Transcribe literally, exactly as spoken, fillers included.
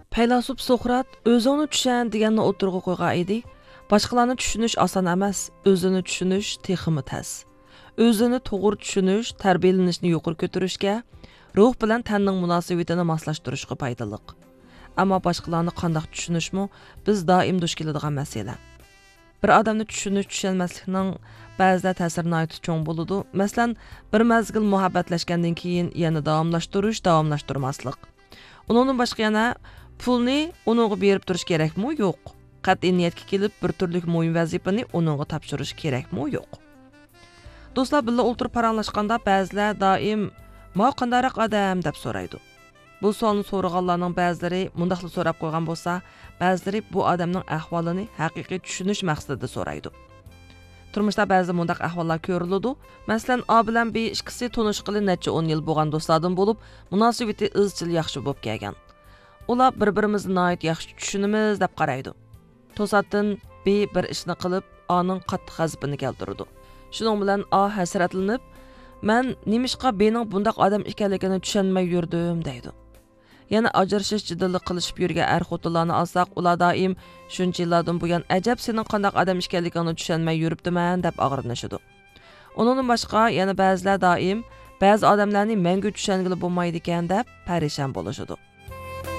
Faylasuf Sokrat o'zini tushan deganni o'tirg'a qo'ygan edi. Boshqalarni tushunish oson emas, o'zini tushunish texmi tas. O'zini to'g'ri tushunish tarbiyalanishni yuqori ko'tarishga, ruh bilan tanning munosabatini moslashtirishga foydali. Ammo boshqalarni qanday tushunishmi biz doim duch keladigan masala. Bir odamni tushunish tushunmaslikning ba'zida ta'siri nihoyat cho'ng bo'ladi. Masalan, bir mazgil muhabbatlashgandan keyin yana davomlashtirish, davomlashtirmaslik. Uningdan boshqa yana pulni uningga berib turish kerakmi, yo'q? Qat'iy niyatga kelib bir turlik muhim vazifani uningga topshirish kerakmi, yo'q? Do'stlar birga o'tirib paranglashganda ba'zilar doim "Ma qandaroq odam?" deb so'raydi. Bu savolni so'raganlarning ba'zilari mundaqla so'rab qo'ygan bo'lsa, ba'zilari bu odamning ahvolini haqiqiy tushunish maqsadida so'raydi. Turmushda ba'zi mundaq ahvollar ko'riladi. Masalan, A bilan B ikkisi tanishqili necha o'n yil bo'lgan do'stlardan bo'lib, munosabati izchil yaxshi bo'lib kelgan. Ular bir-birimizni nihoyat yaxshi tushunamiz deb qaraydi. To'satdan B bir ishni qilib, A'ning qattiq g'azabini keltirdi. Shuning bilan A hasratlanib, "Men nimishqa B'ning bundaq odam ekanligini tushunmay yurdim" deydi. Yana ajrashish jiddilik qilishib yurgan er-xotinlarni olsak, ular doim shuncha yillardan buyon ajab sening qanday odam ekanligingni tushunmay yuribdiman deb og'rinishadi. Undan boshqa yana ba'zilar doim ba'zi odamlarni menga tushungili bo'lmaydi ekan deb parishon bo'lishadi.